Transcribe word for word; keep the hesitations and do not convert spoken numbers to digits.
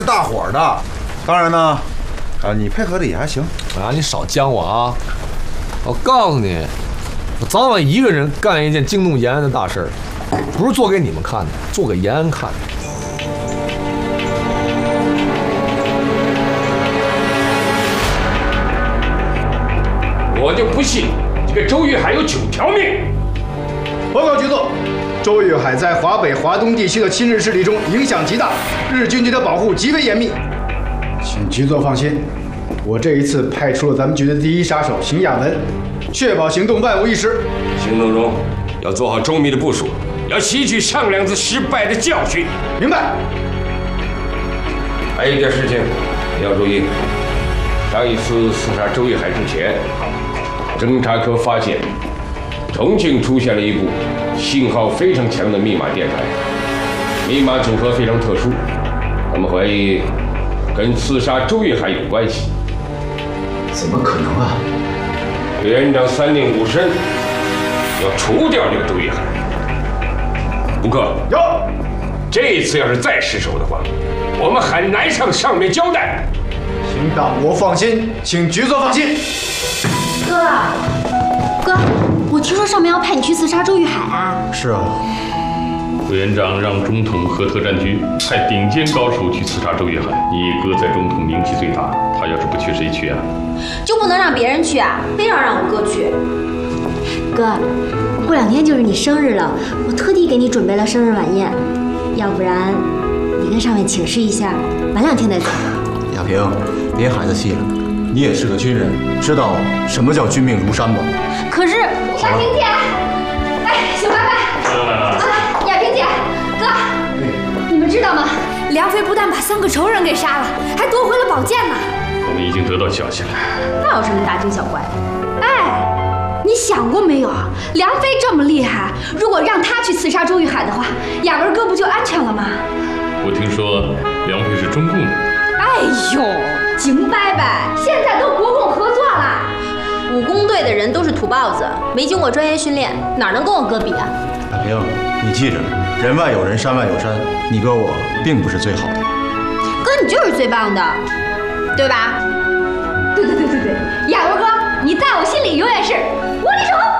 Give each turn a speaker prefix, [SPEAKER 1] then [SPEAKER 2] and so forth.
[SPEAKER 1] 大伙儿的。当然呢，啊，你配合的也还行。
[SPEAKER 2] 啊，你少讲我啊！我告诉你，我早晚一个人干一件惊动延安的大事儿，不是做给你们看的，做给延安看的。
[SPEAKER 3] 我就不信这个周玉海有九条命。
[SPEAKER 4] 报告局座，周玉海在华北、华东地区的亲日势力中影响极大，日军对他保护极为严密。请局座放心，我这一次派出了咱们局的第一杀手邢亚文，确保行动万无一失。
[SPEAKER 3] 邢东荣要做好周密的部署，要吸取上两次失败的教训。
[SPEAKER 4] 明白。
[SPEAKER 3] 还有一件事情你要注意，上一次刺杀周玉海之前，侦查科发现重庆出现了一部信号非常强的密码电台，密码组合非常特殊，他们怀疑跟刺杀周玉海有关系。
[SPEAKER 4] 怎么可能啊？
[SPEAKER 3] 委员长三令五申，要除掉这个周玉海。吴克，
[SPEAKER 4] 有。
[SPEAKER 3] 这一次要是再失手的话，我们很难向上面交代。
[SPEAKER 4] 请党国放心，请局座放心。
[SPEAKER 5] 哥，哥，我听说上面要派你去刺杀周玉海啊。
[SPEAKER 4] 是啊。
[SPEAKER 6] 委员长让中统和特战局派顶尖高手去刺杀周玉海，你哥在中统名气最大，他要是不去谁去啊？
[SPEAKER 5] 就不能让别人去啊，非要让我哥去。哥，过两天就是你生日了，我特地给你准备了生日晚宴，要不然你跟上面请示一下，晚两天再走。
[SPEAKER 7] 亚平，别孩子气了，你也是个军人，知道什么叫军命如山吧？
[SPEAKER 5] 可是亚萍姐，哎，小白白，啊，亚萍姐，哥，你们知道吗？梁飞不但把三个仇人给杀了，还夺回了宝剑呢。
[SPEAKER 6] 我们已经得到消息了，
[SPEAKER 5] 那有什么大惊小怪？哎，你想过没有啊？梁飞这么厉害，如果让他去刺杀周玉海的话，亚文哥不就安全了吗？
[SPEAKER 6] 我听说梁飞是中共的。
[SPEAKER 5] 哎呦，景伯伯，现在都国共合作了。武工队的人都是土包子，没经过专业训练，哪能跟我哥比啊？
[SPEAKER 7] 亚平，你记着，人外有人，山外有山，你哥我并不是最好的。
[SPEAKER 5] 哥，你就是最棒的，对吧？对对对对对，亚文哥，你在我心里永远是无敌手。